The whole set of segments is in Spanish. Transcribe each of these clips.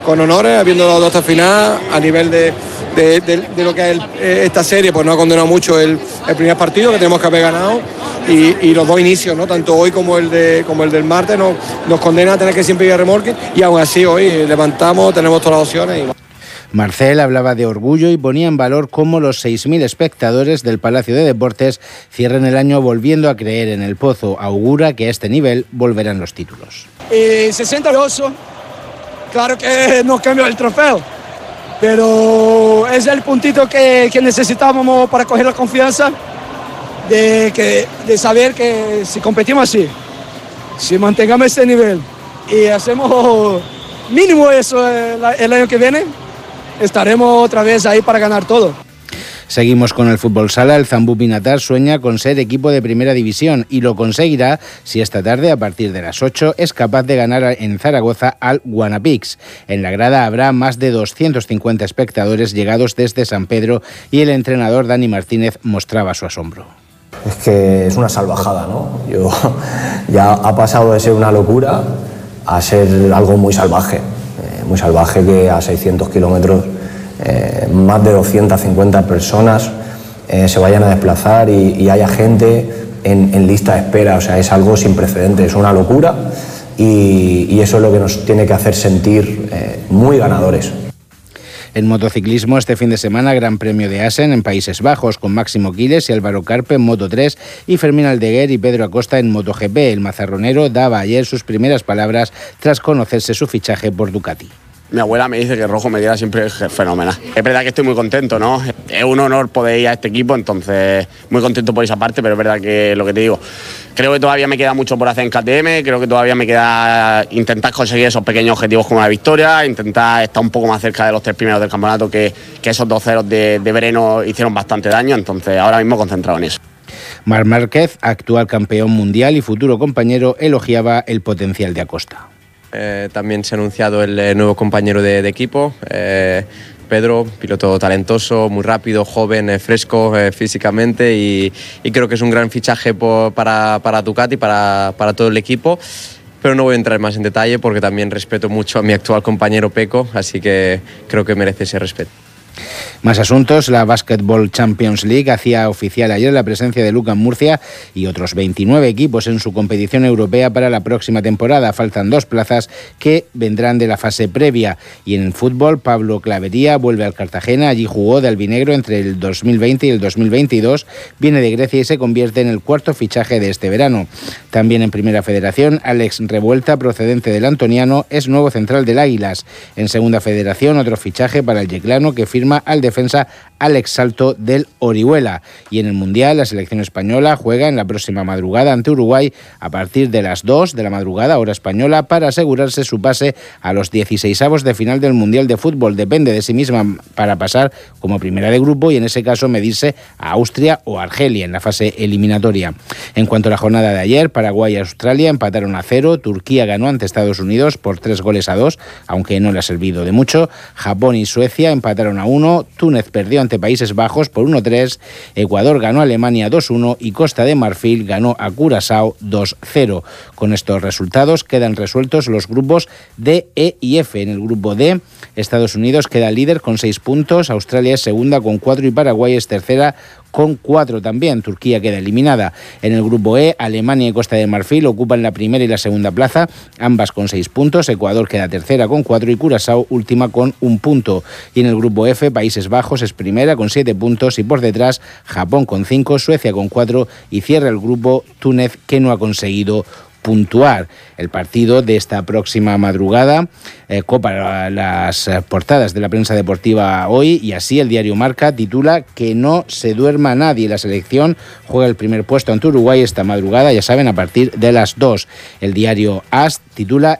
Con honores, habiendo dado hasta el final, a nivel de lo que es esta serie, pues nos ha condenado mucho el primer partido que tenemos que haber ganado y los dos inicios, ¿no? Tanto hoy como el del martes nos condena a tener que siempre ir a remolque y aún así hoy levantamos, tenemos todas las opciones. Marcel hablaba de orgullo y ponía en valor cómo los 6.000 espectadores del Palacio de Deportes cierran el año volviendo a creer en el Pozo. Augura que a este nivel volverán los títulos. Se siente orgulloso. Claro que no cambia el trofeo, pero es el puntito que necesitábamos para coger la confianza de saber que si competimos así, si mantengamos este nivel y hacemos mínimo eso el año que viene, estaremos otra vez ahí para ganar todo. Seguimos con el fútbol sala. El Zambú Pinatar sueña con ser equipo de primera división y lo conseguirá si esta tarde, a partir de las 8, es capaz de ganar en Zaragoza al Guanapix. En la grada habrá más de 250 espectadores llegados desde San Pedro y el entrenador Dani Martínez mostraba su asombro. Es que es una salvajada, ¿no? Ya ha pasado de ser una locura a ser algo muy salvaje que a 600 kilómetros más de 250 personas se vayan a desplazar y haya gente en lista de espera. O sea, es algo sin precedentes, es una locura y eso es lo que nos tiene que hacer sentir muy ganadores. En motociclismo, este fin de semana, Gran Premio de Assen en Países Bajos, con Máximo Quiles y Álvaro Carpe en Moto3 y Fermín Aldeguer y Pedro Acosta en MotoGP. El mazarronero daba ayer sus primeras palabras tras conocerse su fichaje por Ducati. Mi abuela me dice que Rojo me queda siempre fenomenal. Es verdad que estoy muy contento, ¿no? Es un honor poder ir a este equipo, entonces muy contento por esa parte, pero es verdad que lo que te digo, creo que todavía me queda mucho por hacer en KTM, creo que todavía me queda intentar conseguir esos pequeños objetivos como la victoria, intentar estar un poco más cerca de los 3 primeros del campeonato, que esos 2 ceros de Breno hicieron bastante daño, entonces ahora mismo concentrado en eso. Marc Márquez, actual campeón mundial y futuro compañero, elogiaba el potencial de Acosta. También se ha anunciado el nuevo compañero de equipo, Pedro, piloto talentoso, muy rápido, joven, fresco físicamente y creo que es un gran fichaje para Ducati, para todo el equipo. Pero no voy a entrar más en detalle porque también respeto mucho a mi actual compañero Peco, así que creo que merece ese respeto. Más asuntos. La Basketball Champions League hacía oficial ayer la presencia de Lucas Murcia y otros 29 equipos en su competición europea para la próxima temporada. Faltan 2 plazas que vendrán de la fase previa. Y en el fútbol, Pablo Clavería vuelve al Cartagena. Allí jugó de albinegro entre el 2020 y el 2022. Viene de Grecia y se convierte en el 4º fichaje de este verano. También en Primera Federación, Alex Revuelta, procedente del Antoniano, es nuevo central del Águilas. En Segunda Federación, otro fichaje para el yeclano que firma al defensa Alex Salto del Orihuela. Y en el Mundial, la selección española juega en la próxima madrugada ante Uruguay a partir de las 2 de la madrugada, hora española, para asegurarse su pase a los 16avos de final del Mundial de Fútbol. Depende de sí misma para pasar como primera de grupo y en ese caso medirse a Austria o Argelia en la fase eliminatoria. En cuanto a la jornada de ayer, Paraguay y Australia empataron a 0, Turquía ganó ante Estados Unidos por 3-2, aunque no le ha servido de mucho, Japón y Suecia empataron a 1, Túnez perdió ante Países Bajos por 1-3, Ecuador ganó a Alemania 2-1 y Costa de Marfil ganó a Curazao 2-0. Con estos resultados quedan resueltos los grupos D, E y F. En el grupo D, Estados Unidos queda líder con 6 puntos, Australia es segunda con 4 y Paraguay es tercera con 4 también. Turquía queda eliminada. En el grupo E, Alemania y Costa de Marfil ocupan la primera y la segunda plaza, ambas con 6 puntos. Ecuador queda tercera con 4 y Curazao última con 1 punto. Y en el grupo F, Países Bajos es primera con 7 puntos y por detrás Japón con 5, Suecia con 4 y cierra el grupo Túnez, que no ha conseguido puntuar. El partido de esta próxima madrugada copa las portadas de la prensa deportiva hoy y así el diario Marca titula que no se duerma nadie. La selección juega el primer puesto ante Uruguay esta madrugada, ya saben, a partir de las 2. El diario AS titula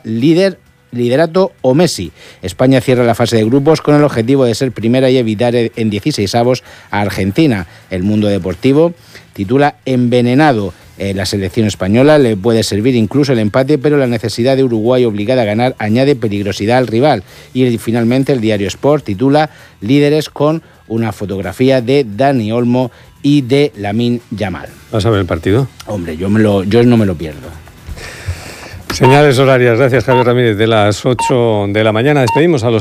liderato o Messi. España cierra la fase de grupos con el objetivo de ser primera y evitar en 16avos a Argentina. El Mundo Deportivo titula envenenado. La selección española le puede servir incluso el empate, pero la necesidad de Uruguay obligada a ganar añade peligrosidad al rival. Y finalmente el diario Sport titula líderes con una fotografía de Dani Olmo y de Lamine Yamal. ¿Vas a ver el partido? Hombre, yo no me lo pierdo. Señales horarias, gracias Javier Ramírez, de las 8 de la mañana. Despedimos a los